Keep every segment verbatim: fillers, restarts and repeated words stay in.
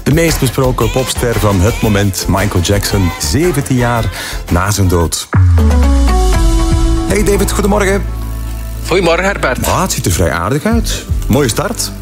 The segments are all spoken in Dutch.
De meest besproken popster van het moment, Michael Jackson, zeventien jaar na zijn dood. Hey David, goedemorgen. Goedemorgen Herbert. Ah, het ziet er vrij aardig uit. Mooie start.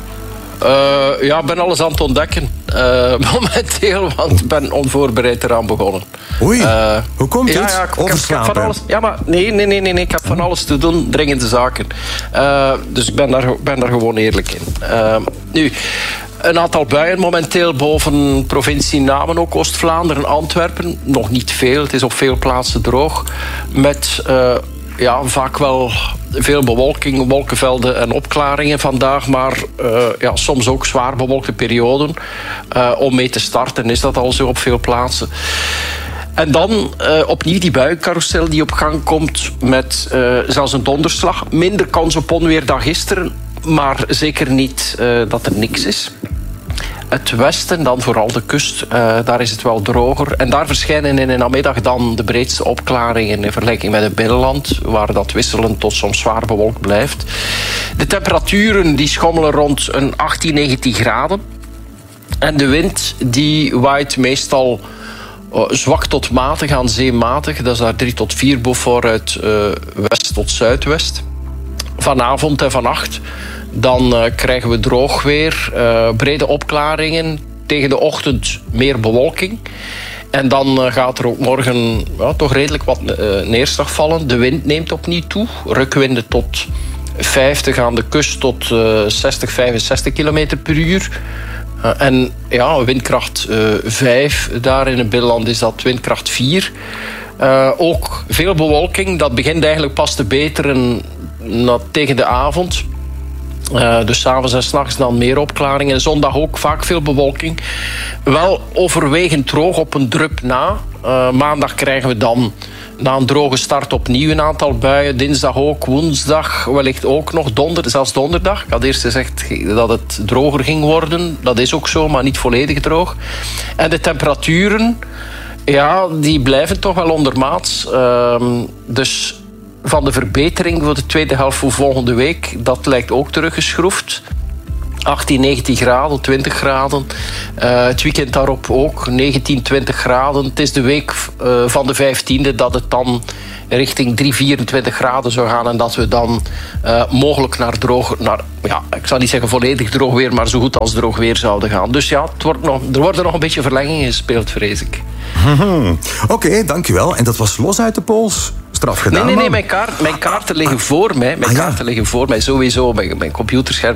Uh, ja, ik ben alles aan het ontdekken. Uh, momenteel, want ik ben onvoorbereid eraan begonnen. Oei, uh, hoe komt het? Ja, ja, ik, ik, heb van alles, ja, maar nee, nee, nee, nee, nee, ik heb van alles te doen, dringende zaken. Uh, dus ik ben daar, ben daar gewoon eerlijk in. Uh, nu, een aantal buien momenteel boven provincie Namen, ook Oost-Vlaanderen, Antwerpen. Nog niet veel, het is op veel plaatsen droog. Met... Uh, Ja, vaak wel veel bewolking, wolkenvelden en opklaringen vandaag. Maar uh, ja, soms ook zwaar bewolkte perioden. Uh, om mee te starten is dat al zo op veel plaatsen. En dan uh, opnieuw die buiencarousel die op gang komt met uh, zelfs een donderslag. Minder kans op onweer dan gisteren, maar zeker niet uh, dat er niks is. Het westen, dan vooral de kust, uh, daar is het wel droger. En daar verschijnen in de namiddag dan de breedste opklaringen in vergelijking met het binnenland, waar dat wisselend tot soms zwaar bewolkt blijft. De temperaturen die schommelen rond een achttien, negentien graden. En de wind die waait meestal uh, zwak tot matig aan zeematig. Dat is daar drie tot vier Beaufort uit uh, west tot zuidwest. Vanavond en vannacht dan uh, krijgen we droog weer, uh, brede opklaringen. Tegen de ochtend meer bewolking. En dan uh, gaat er ook morgen ja, toch redelijk wat uh, neerslag vallen. De wind neemt opnieuw toe. Rukwinden tot vijftig aan de kust tot uh, zestig, vijfenzestig kilometer per uur. Uh, en ja, windkracht uh, vijf. Daar in het binnenland is dat windkracht vier. Uh, ook veel bewolking. Dat begint eigenlijk pas te beteren na, tegen de avond. Uh, dus 's avonds en 's nachts dan meer opklaringen. En zondag ook vaak veel bewolking. Wel overwegend droog op een drup na. Uh, maandag krijgen we dan na een droge start opnieuw een aantal buien. Dinsdag ook, woensdag wellicht ook nog. Donder, zelfs donderdag. Ik had eerst gezegd dat het droger ging worden. Dat is ook zo, maar niet volledig droog. En de temperaturen, ja, die blijven toch wel ondermaats. Uh, dus... Van de verbetering voor de tweede helft voor volgende week, dat lijkt ook teruggeschroefd. achttien, negentien graden, twintig graden. Uh, het weekend daarop ook negentien, twintig graden. Het is de week uh, van de vijftiende dat het dan richting drie, vierentwintig graden zou gaan. En dat we dan uh, mogelijk naar droog, naar, ja, ik zal niet zeggen volledig droog weer, maar zo goed als droog weer zouden gaan. Dus ja, het wordt nog, er worden nog een beetje verlengingen gespeeld, vrees ik. Oké, okay, dankjewel. En dat was los uit de pols? Straf gedaan, nee, nee, nee, mijn, kaart, mijn kaarten liggen voor mij. Mijn ah, ja. kaarten liggen voor mij, sowieso. Mijn, mijn computerscherm